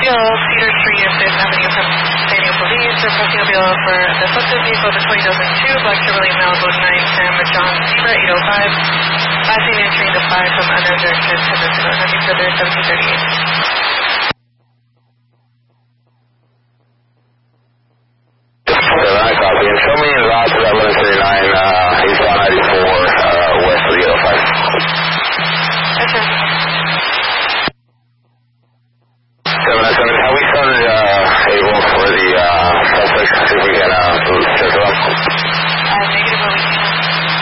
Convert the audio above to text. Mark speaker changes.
Speaker 1: Automobile, Cedar Street and 5th Avenue from San Diego Police, requesting a bill for the suspect vehicle, the 2002 Black Chevrolet Malibu 910 with John Zebra 805, last seen entering the 5 from unknown direction 10 minutes ago. Nothing further, 1738.